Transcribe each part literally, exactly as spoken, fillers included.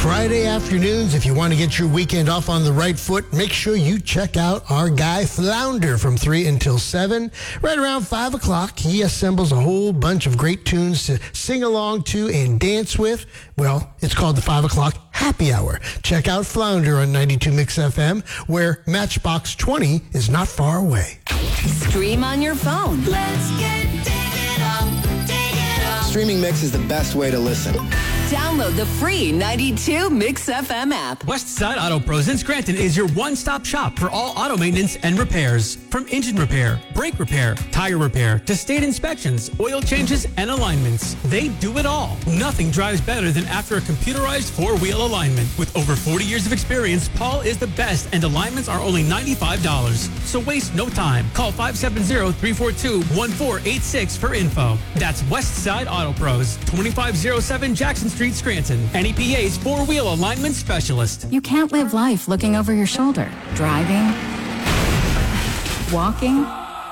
Friday afternoons, if you want to get your weekend off on the right foot, make sure you check out our guy Flounder from three until seven. Right around five o'clock, he assembles a whole bunch of great tunes to sing along to and dance with. Well, it's called the five o'clock Happy Hour. Check out Flounder on ninety-two Mix F M, where Matchbox twenty is not far away. Stream on your phone. Let's get digital, digital. Streaming Mix is the best way to listen. Download the free ninety-two Mix F M app. Westside Auto Pros in Scranton is your one-stop shop for all auto maintenance and repairs. From engine repair, brake repair, tire repair, to state inspections, oil changes, and alignments. They do it all. Nothing drives better than after a computerized four-wheel alignment. With over forty years of experience, Paul is the best, and alignments are only ninety-five dollars. So waste no time. Call five seven zero, three four two, one four eight six for info. That's Westside Auto Pros, twenty-five oh seven Jackson Street, Scranton. N E P A's four-wheel alignment specialist. You can't live life looking over your shoulder. Driving, walking,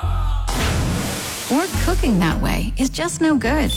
or cooking that way is just no good.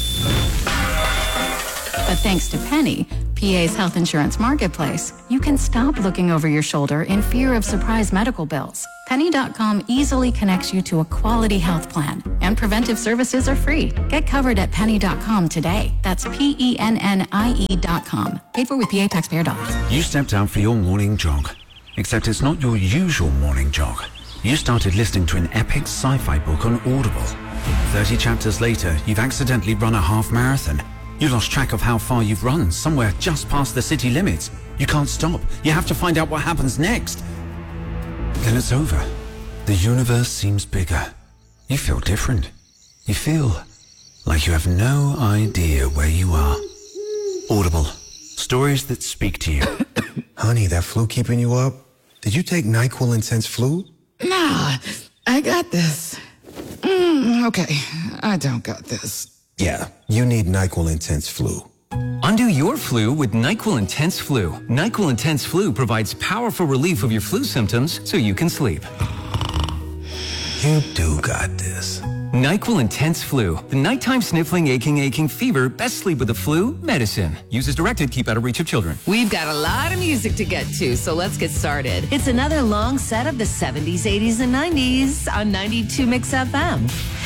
But thanks to Penny, P A's health insurance marketplace, you can stop looking over your shoulder in fear of surprise medical bills. Penny dot com easily connects you to a quality health plan, and preventive services are free. Get covered at Penny dot com today. That's P E N N I E dot com. Paid for with P A taxpayer dollars. You stepped out for your morning jog, except it's not your usual morning jog. You started listening to an epic sci-fi book on Audible. thirty chapters later, you've accidentally run a half marathon. You lost track of how far you've run, somewhere just past the city limits. You can't stop. You have to find out what happens next. Then it's over. The universe seems bigger. You feel different. You feel like you have no idea where you are. Audible. Stories that speak to you. Honey, that flu keeping you up? Did you take NyQuil Intense Flu? Nah, I got this. Mm, okay, I don't got this. Yeah, you need NyQuil Intense Flu. Undo your flu with NyQuil Intense Flu. NyQuil Intense Flu provides powerful relief of your flu symptoms so you can sleep. You do got this. NyQuil Intense Flu. The nighttime sniffling, aching, aching fever. Best sleep with the flu. Medicine. Use as directed. Keep out of reach of children. We've got a lot of music to get to, so let's get started. It's another long set of the seventies, eighties, and nineties on ninety-two Mix F M.